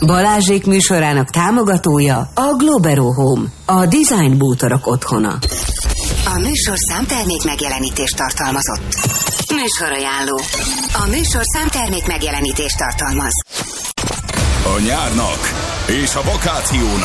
Balázsék műsorának támogatója a Globero Home, a design bútorok otthona. A műsor számtermék megjelenítést tartalmazott. Műsorajánló. A műsor számtermék megjelenítést tartalmaz. A nyárnak és a vakációnak